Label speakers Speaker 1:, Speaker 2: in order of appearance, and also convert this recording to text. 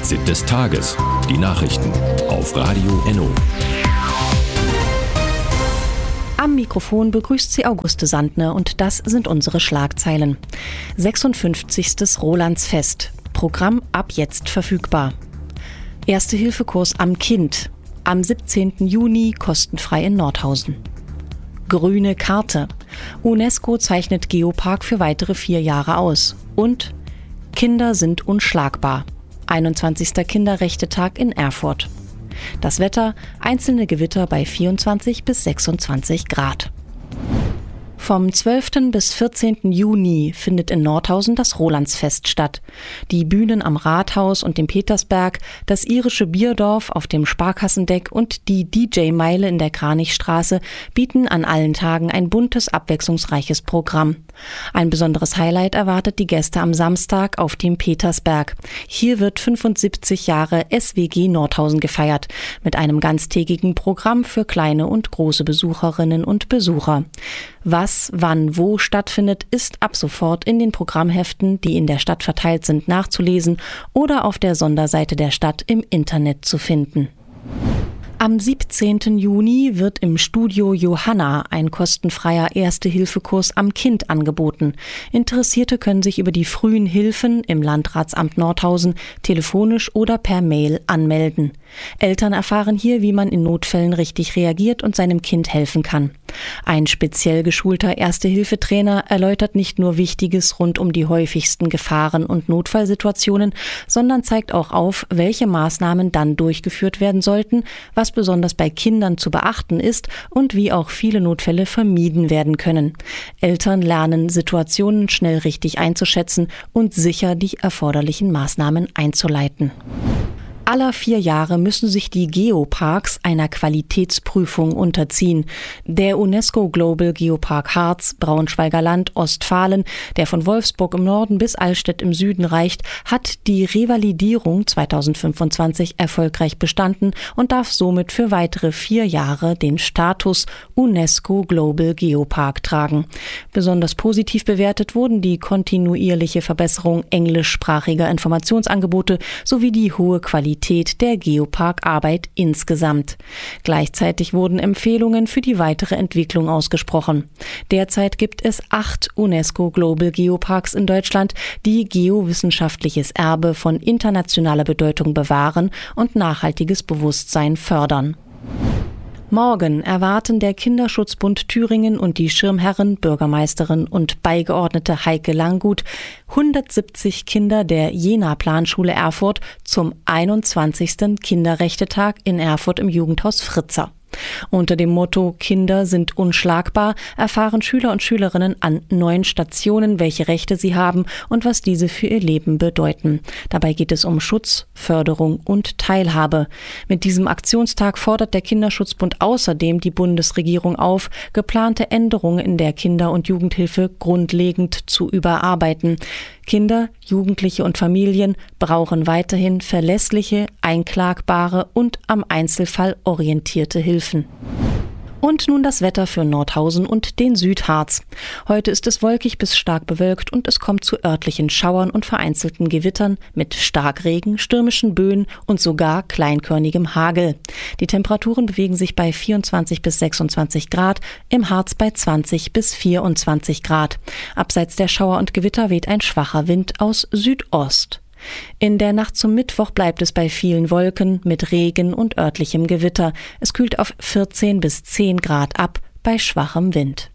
Speaker 1: Fazit des Tages. Die Nachrichten auf Radio Enno.
Speaker 2: Am Mikrofon begrüßt sie Auguste Sandner und das sind unsere Schlagzeilen. 56. Rolandsfest. Programm ab jetzt verfügbar. Erste-Hilfe-Kurs am Kind. Am 17. Juni kostenfrei in Nordhausen. Grüne Karte. UNESCO zeichnet Geopark für weitere 4 Jahre aus. Und Kinder sind unschlagbar. 21. Kinderrechte-Tag in Erfurt. Das Wetter, einzelne Gewitter bei 24 bis 26 Grad. Vom 12. bis 14. Juni findet in Nordhausen das Rolandsfest statt. Die Bühnen am Rathaus und dem Petersberg, das irische Bierdorf auf dem Sparkassendeck und die DJ-Meile in der Kranichstraße bieten an allen Tagen ein buntes, abwechslungsreiches Programm. Ein besonderes Highlight erwartet die Gäste am Samstag auf dem Petersberg. Hier wird 75 Jahre SWG Nordhausen gefeiert, mit einem ganztägigen Programm für kleine und große Besucherinnen und Besucher. Was, wann, wo stattfindet, ist ab sofort in den Programmheften, die in der Stadt verteilt sind, nachzulesen oder auf der Sonderseite der Stadt im Internet zu finden. Am 17. Juni wird im Studio Johanna ein kostenfreier Erste-Hilfe-Kurs am Kind angeboten. Interessierte können sich über die frühen Hilfen im Landratsamt Nordhausen telefonisch oder per Mail anmelden. Eltern erfahren hier, wie man in Notfällen richtig reagiert und seinem Kind helfen kann. Ein speziell geschulter Erste-Hilfe-Trainer erläutert nicht nur Wichtiges rund um die häufigsten Gefahren und Notfallsituationen, sondern zeigt auch auf, welche Maßnahmen dann durchgeführt werden sollten, was besonders bei Kindern zu beachten ist und wie auch viele Notfälle vermieden werden können. Eltern lernen, Situationen schnell richtig einzuschätzen und sicher die erforderlichen Maßnahmen einzuleiten. Alle 4 Jahre müssen sich die Geoparks einer Qualitätsprüfung unterziehen. Der UNESCO Global Geopark Harz, Braunschweiger Land, Ostfalen, der von Wolfsburg im Norden bis Allstedt im Süden reicht, hat die Revalidierung 2025 erfolgreich bestanden und darf somit für weitere 4 Jahre den Status UNESCO Global Geopark tragen. Besonders positiv bewertet wurden die kontinuierliche Verbesserung englischsprachiger Informationsangebote sowie die hohe Qualität der Geopark-Arbeit insgesamt. Gleichzeitig wurden Empfehlungen für die weitere Entwicklung ausgesprochen. Derzeit gibt es 8 UNESCO Global Geoparks in Deutschland, die geowissenschaftliches Erbe von internationaler Bedeutung bewahren und nachhaltiges Bewusstsein fördern. Morgen erwarten der Kinderschutzbund Thüringen und die Schirmherrin, Bürgermeisterin und Beigeordnete Heike Langgut 170 Kinder der Jena-Planschule Erfurt zum 21. Kinderrechte-Tag in Erfurt im Jugendhaus Fritzer. Unter dem Motto Kinder sind unschlagbar erfahren Schüler und Schülerinnen an 9 Stationen, welche Rechte sie haben und was diese für ihr Leben bedeuten. Dabei geht es um Schutz, Förderung und Teilhabe. Mit diesem Aktionstag fordert der Kinderschutzbund außerdem die Bundesregierung auf, geplante Änderungen in der Kinder- und Jugendhilfe grundlegend zu überarbeiten. Kinder, Jugendliche und Familien brauchen weiterhin verlässliche, einklagbare und am Einzelfall orientierte Hilfen. Und nun das Wetter für Nordhausen und den Südharz. Heute ist es wolkig bis stark bewölkt und es kommt zu örtlichen Schauern und vereinzelten Gewittern mit Starkregen, stürmischen Böen und sogar kleinkörnigem Hagel. Die Temperaturen bewegen sich bei 24 bis 26 Grad, im Harz bei 20 bis 24 Grad. Abseits der Schauer und Gewitter weht ein schwacher Wind aus Südost. In der Nacht zum Mittwoch bleibt es bei vielen Wolken mit Regen und örtlichem Gewitter. Es kühlt auf 14 bis 10 Grad ab bei schwachem Wind.